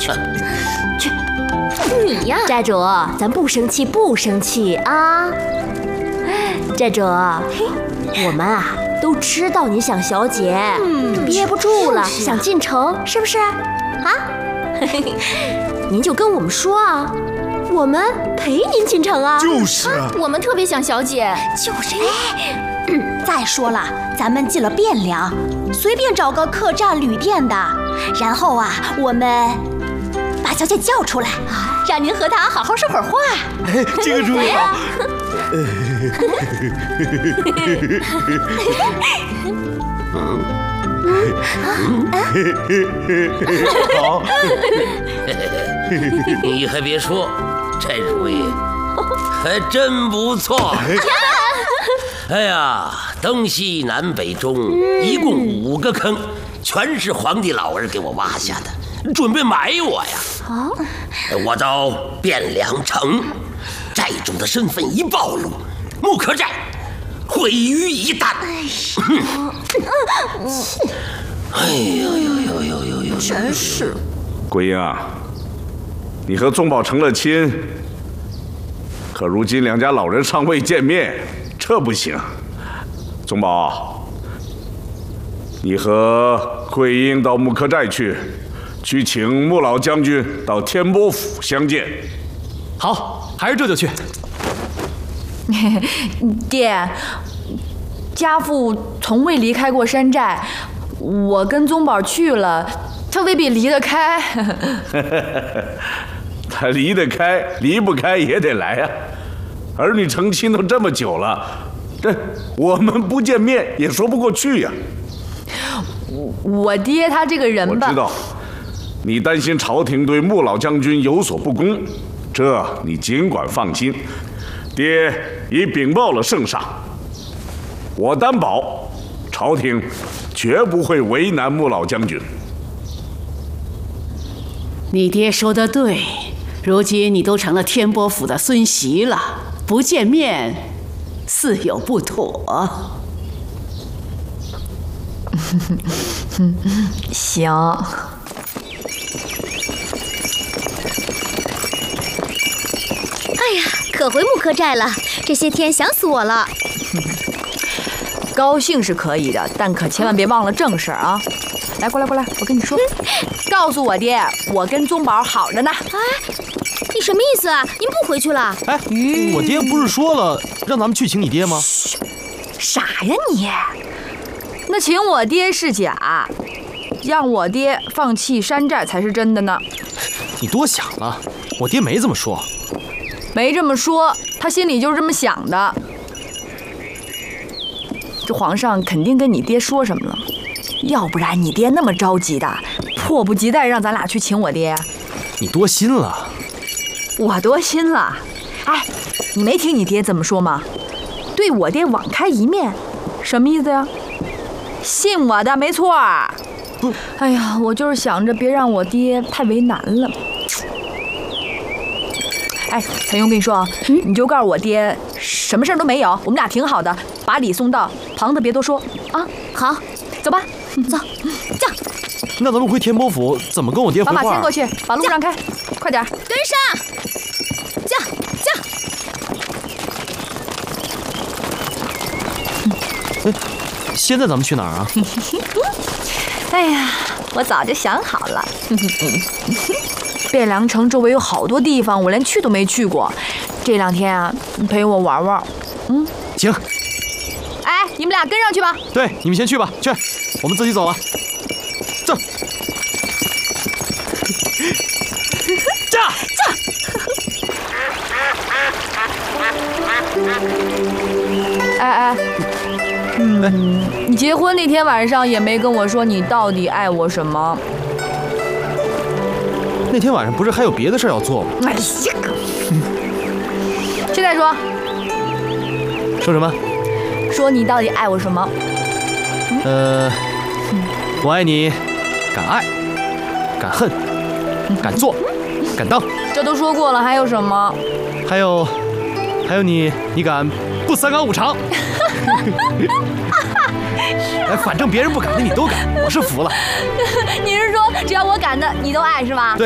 去，你呀，寨主，咱不生气，不生气啊！寨主，我们啊都知道你想小姐，憋不住了，想进城，是不是？啊？您就跟我们说啊，我们陪您进城啊。 就是啊， 我们特别想小姐。 就是。再说了，咱们进了汴梁，随便找个客栈、旅店的，然后啊，我们把小姐叫出来，让您和她好好说会儿话。 这个主意好。好。 你还别说，这主意还真不错。哎呀，东西南北中一共5个坑，全是皇帝老人给我挖下的，准备埋我呀。我到汴梁城，寨主的身份一暴露，木刻寨毁于一旦。哎呦， 真是。 桂英啊，你和宗保成了亲，可如今两家老人尚未见面，这不行。宗保，你和桂英到木刻寨去请穆老将军到天波府相见。 好，还是这就去。 爹，家父从未离开过山寨，我跟宗保去了，他未必离得开。 他离得开，离不开也得来啊！儿女成亲都这么久了，这我们不见面也说不过去呀。 我爹他这个人吧， 我知道，你担心朝廷对穆老将军有所不公，这你尽管放心，爹已禀报了圣上，我担保，朝廷绝不会为难穆老将军。 你爹说得对，如今你都成了天波府的孙媳了，不见面似有不妥。 行。 哎呀，可回木刻寨了，这些天想死我了。 高兴是可以的，但可千万别忘了正事啊！来，过来，我跟你说，告诉我爹，我跟宗保好着呢。 哎，你什么意思啊？您不回去了？ 哎，我爹不是说了让咱们去请你爹吗？ 傻呀你！那请我爹是假，让我爹放弃山寨才是真的呢。 你多想了，我爹没这么说。 没这么说，他心里就是这么想的。这皇上肯定跟你爹说什么了，要不然你爹那么着急的，迫不及待让咱俩去请我爹。 你多心了。 我多心了？哎，你没听你爹怎么说吗？对我爹网开一面，什么意思呀？信我的，没错。 不， 哎呀，我就是想着别让我爹太为难了。哎，彩云，我跟你说啊，你就告诉我爹，什么事儿都没有，我们俩挺好的，把礼送到，旁的别多说啊。好，走吧，走，驾。 那咱们回天波府怎么跟我爹回话？ 把马牵过去，把路让开，快点， 跟上，驾。 现在咱们去哪儿啊？ 哎呀，我早就想好了。汴梁城周围有好多地方，我连去都没去过。这2天啊，你陪我玩玩。 行。 哎，你们俩跟上去吧。 对，你们先去吧，去，我们自己走了。这，驾。哎，你结婚那天晚上也没跟我说你到底爱我什么。那天晚上不是还有别的事要做吗？ 哎呀，现在说。 说什么？ 说你到底爱我什么？ 我爱你，敢爱，敢恨，敢做，敢当。 这都说过了，还有什么？ 还有你敢不3纲5常？哎，反正别人不敢的你都敢，我是服了。 你是说只要我敢的你都爱是吧？ 对。